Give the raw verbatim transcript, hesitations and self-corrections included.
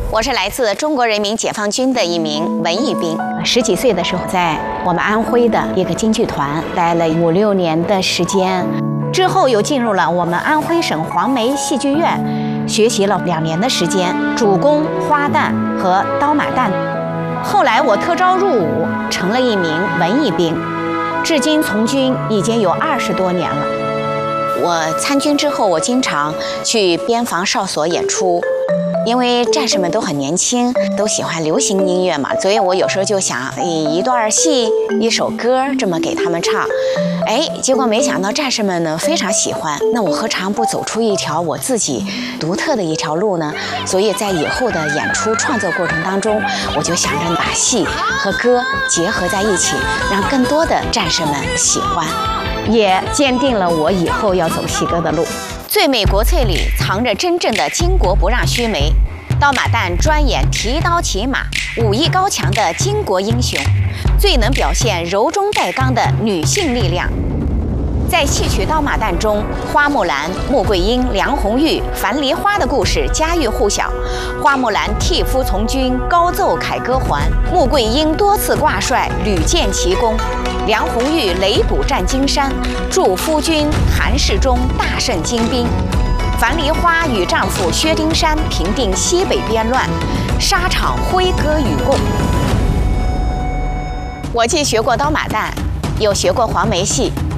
我是来自中国人民解放军的一名文艺兵。 十几岁的时候，在我们安徽的一个京剧团待了五六年的时间，之后又进入了我们安徽省黄梅戏剧院，学习了两年的时间，主攻花旦和刀马旦。后来我特招入伍，成了一名文艺兵，至今从军已经有二十多年了。 我参军之后，我经常去边防哨所演出。因为战士们都很年轻，都喜欢流行音乐嘛，所以我有时候就想以一段戏、一首歌这么给他们唱。哎，结果没想到战士们呢非常喜欢，那我何尝不走出一条我自己独特的一条路呢？所以在以后的演出创作过程当中，我就想着把戏和歌结合在一起，让更多的战士们喜欢， 也坚定了我以后要走戏歌的路。 最美国粹里藏着真正的巾帼不让须眉，刀马旦专演提刀骑马、武艺高强的巾帼英雄，最能表现柔中带刚的女性力量。在戏曲《刀马旦》中，花木兰、穆桂英、梁红玉、樊梨花的故事家喻户晓。花木兰替夫从军，高奏凯歌还；穆桂英多次挂帅，屡建奇功；梁红玉擂鼓战金山，助夫君韩世忠大胜金兵；樊梨花与丈夫薛丁山平定西北边乱，沙场挥歌与共。我既学过刀马旦，又学过黄梅戏。